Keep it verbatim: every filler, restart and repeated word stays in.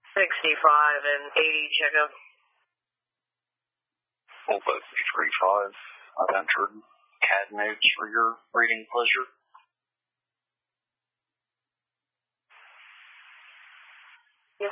sixty-five and eighty checkup. Volvo three five, I've entered C A D notes for your reading pleasure.